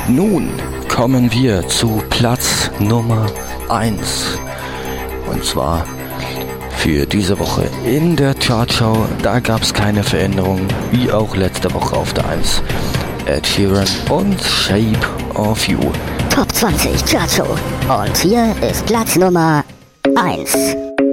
Und nun kommen wir zu Platz Nummer 1. Und zwar für diese Woche in der Chartschau. Da gab es keine Veränderung, wie auch letzte Woche auf der 1. Ed Sheeran und Shape of You. Top 20 Chartshow. Und hier ist Platz Nummer 1.